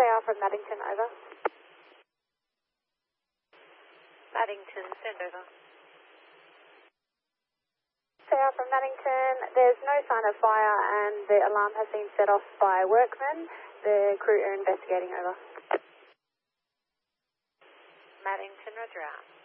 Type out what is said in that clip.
SAR from Maddington, over. Maddington, send over. SAR from Maddington, there's no sign of fire and the alarm has been set off by workmen. The crew are investigating, over. Maddington, roger out.